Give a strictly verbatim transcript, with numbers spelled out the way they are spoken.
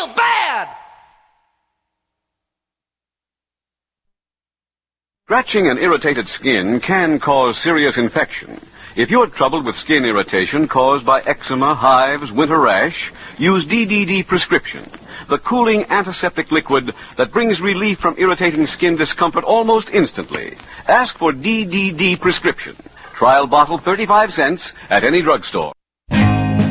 real bad. Scratching and irritated skin can cause serious infection. If you're troubled with skin irritation caused by eczema, hives, winter rash, use D D D Prescription, the cooling antiseptic liquid that brings relief from irritating skin discomfort almost instantly. Ask for D D D Prescription. Trial bottle thirty-five cents at any drugstore.